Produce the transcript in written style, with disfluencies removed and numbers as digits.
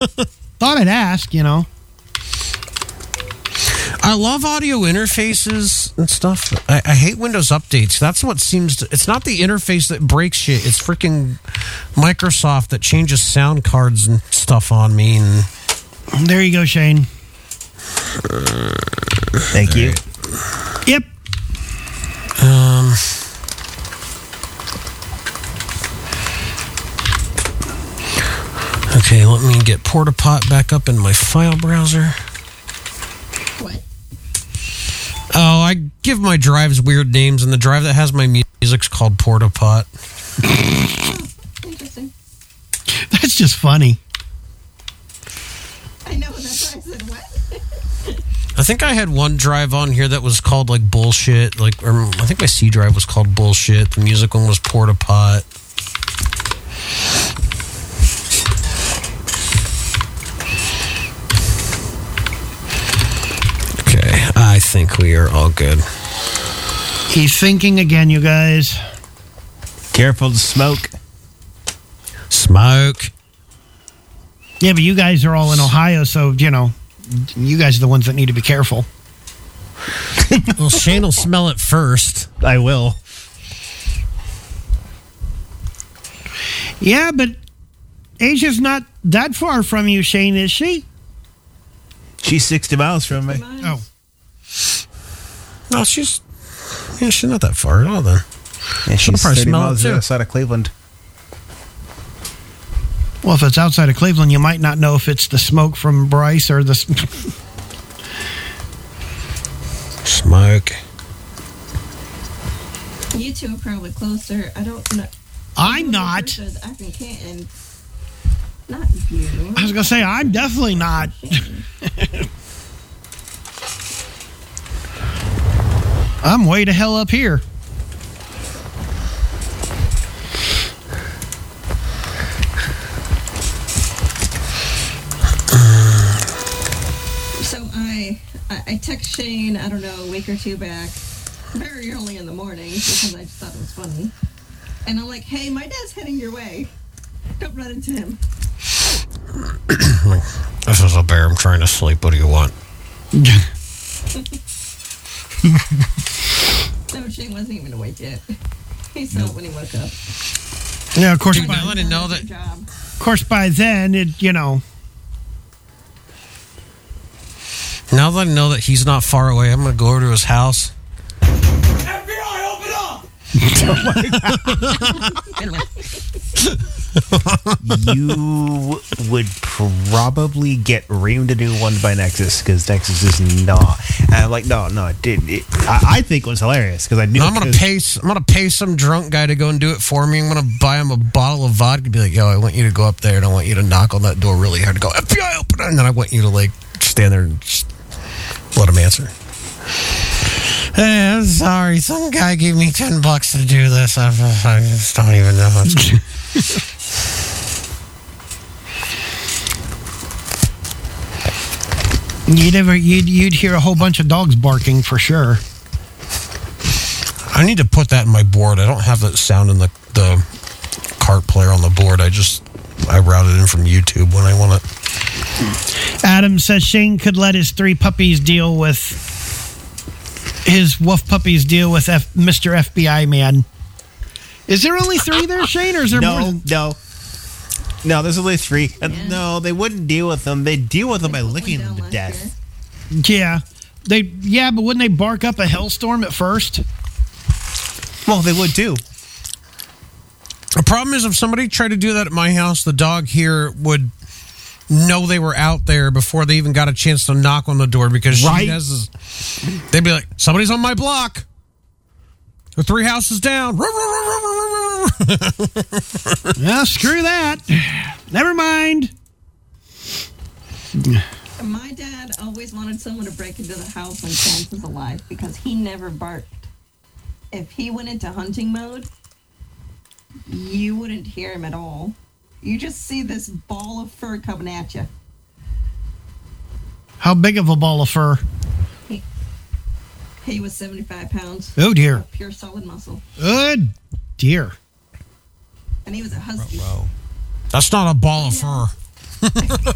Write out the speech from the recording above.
Thought I'd ask, I love audio interfaces and stuff. I hate Windows updates. That's what seems to... It's not the interface that breaks shit. It's freaking Microsoft that changes sound cards and stuff on me. And there you go, Shane. Thank you. Yep. Okay, let me get Portapot back up in my file browser. What? Oh, I give my drives weird names, and the drive that has my music's called Portapot. Interesting. That's just funny. I know, that's why I said what? I think I had one drive on here that was called like Bullshit. Or I think my C drive was called Bullshit. The music one was Portapot. Okay, I think we are all good. He's thinking again, you guys. Careful to smoke. Smoke. Yeah, but you guys are all in Ohio, so, you guys are the ones that need to be careful. Well, Shane will smell it first. I will. Yeah, but Asia's not that far from you, Shane, is she? She's 60 miles from me. Oh. No, she's not that far at all, then. Yeah, She'll she's probably 30 smell it, miles too. outside of Cleveland. Well, if it's outside of Cleveland, you might not know if it's the smoke from Bryce or the... Smoke. You two are probably closer. I don't know. I'm not. Akron Canton. Not you. I was going to say, I'm definitely not. I'm way the hell up here. So I text Shane, I don't know, a week or two back, very early in the morning, because I just thought it was funny. And I'm like, hey, my dad's heading your way. Don't run into him. This is a bear. I'm trying to sleep. What do you want? No, Shane wasn't even awake yet. He saw it when he woke up. Yeah, of course. Dude, I didn't know that. Of course, by then, Now that I know that he's not far away, I'm going to go over to his house. FBI, open up! You would probably get reamed a new one by Nexus because Nexus is not. And I'm like, no, I think it was hilarious because I knew. No, I'm gonna pay some drunk guy to go and do it for me. I'm gonna buy him a bottle of vodka. Be like, yo, I want you to go up there and I want you to knock on that door really hard. To go FBI, open it, and then I want you to stand there and just let him answer. Hey, I'm sorry. Some guy gave me $10 to do this. I just don't even know how to. You'd hear a whole bunch of dogs barking for sure. I need to put that in my board. I don't have that sound in the cart player on the board. I route it in from YouTube when I want it. Adam says Shane could let his wolf puppies deal with Mr. FBI man. Is there only 3 there, Shane, or is there more than... No, there's only 3. And Yeah. no, they wouldn't deal with them. They'd deal with them by licking them to death. Yeah. But wouldn't they bark up a hellstorm at first? Well, they would too. The problem is if somebody tried to do that at my house, the dog here would know they were out there before they even got a chance to knock on the door because they'd be like, somebody's on my block. They're 3 houses down. Yeah, screw that. Never mind. My dad always wanted someone to break into the house when Chance was alive because he never barked. If he went into hunting mode, you wouldn't hear him at all. You just see this ball of fur coming at you. How big of a ball of fur? He was 75 pounds. Oh, dear. Of pure solid muscle. Good dear. And he was a husky. That's not a ball of fur.